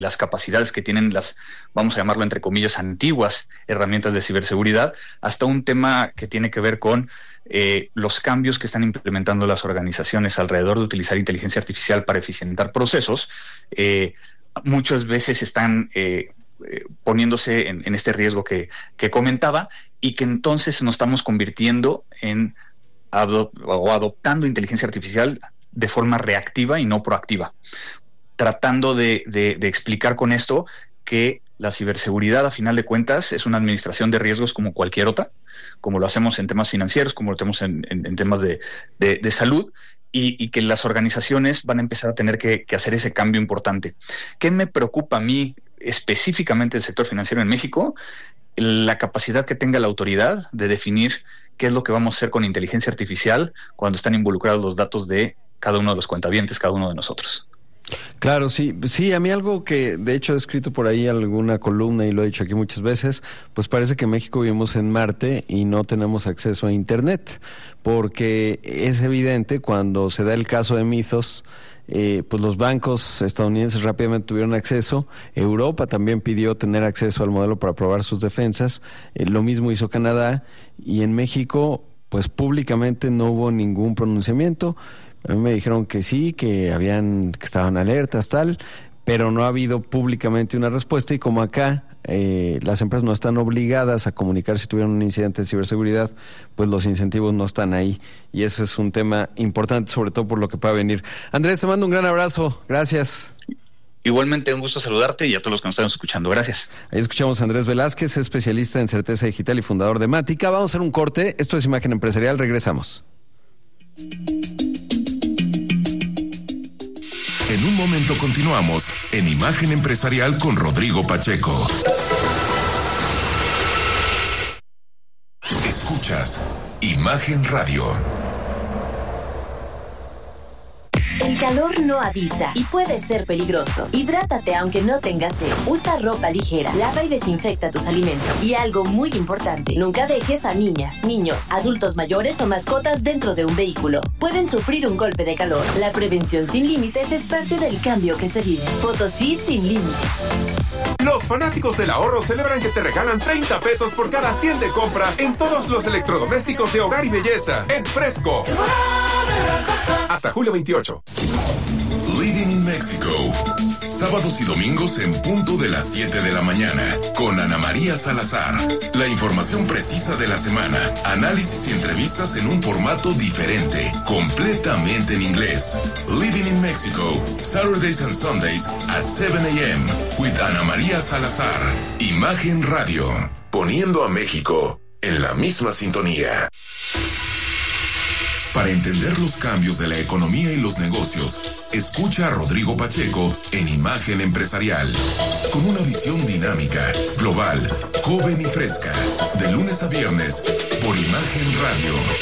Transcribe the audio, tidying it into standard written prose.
las capacidades que tienen las, vamos a llamarlo entre comillas, antiguas herramientas de ciberseguridad, hasta un tema que tiene que ver con los cambios que están implementando las organizaciones alrededor de utilizar inteligencia artificial para eficientar procesos. Muchas veces están poniéndose en este riesgo que comentaba, y que entonces nos estamos convirtiendo en adoptando inteligencia artificial de forma reactiva y no proactiva, tratando de explicar con esto que la ciberseguridad, a final de cuentas, es una administración de riesgos como cualquier otra, como lo hacemos en temas financieros, como lo hacemos en temas de salud, y que las organizaciones van a empezar a tener que hacer ese cambio importante. ¿Qué me preocupa a mí específicamente del sector financiero en México? La capacidad que tenga la autoridad de definir qué es lo que vamos a hacer con inteligencia artificial cuando están involucrados los datos de cada uno de los cuentavientes, cada uno de nosotros. Claro, sí, a mí algo que de hecho he escrito por ahí alguna columna y lo he dicho aquí muchas veces, pues parece que en México vivimos en Marte y no tenemos acceso a Internet, porque es evidente cuando se da el caso de Mythos, pues los bancos estadounidenses rápidamente tuvieron acceso. Europa también pidió tener acceso al modelo para probar sus defensas, lo mismo hizo Canadá, y en México pues públicamente no hubo ningún pronunciamiento. A mí me dijeron que sí, que estaban alertas, tal, pero no ha habido públicamente una respuesta, y como acá las empresas no están obligadas a comunicar si tuvieron un incidente de ciberseguridad, pues los incentivos no están ahí, y ese es un tema importante, sobre todo por lo que pueda venir. Andrés, te mando un gran abrazo, gracias. Igualmente, un gusto saludarte y a todos los que nos están escuchando. Gracias. Ahí escuchamos a Andrés Velázquez, especialista en certeza digital y fundador de Mática. Vamos a hacer un corte, esto es Imagen Empresarial, regresamos. En un momento continuamos en Imagen Empresarial con Rodrigo Pacheco. Escuchas Imagen Radio. El calor no avisa y puede ser peligroso. Hidrátate aunque no tengas sed. Usa ropa ligera, lava y desinfecta tus alimentos. Y algo muy importante, nunca dejes a niñas, niños, adultos mayores o mascotas dentro de un vehículo. Pueden sufrir un golpe de calor. La prevención sin límites es parte del cambio que se vive. Potosí sin límites. Los fanáticos del ahorro celebran que te regalan 30 pesos por cada 100 de compra en todos los electrodomésticos de hogar y belleza en Fresco. Hasta julio 28. Living in Mexico. Sábados y domingos en punto de las 7 de la mañana. Con Ana María Salazar. La información precisa de la semana. Análisis y entrevistas en un formato diferente. Completamente en inglés. Living in Mexico. Saturdays and Sundays at 7 a.m. with Ana María Salazar. Imagen Radio. Poniendo a México en la misma sintonía. Para entender los cambios de la economía y los negocios, escucha a Rodrigo Pacheco en Imagen Empresarial, con una visión dinámica, global, joven y fresca, de lunes a viernes, por Imagen Radio.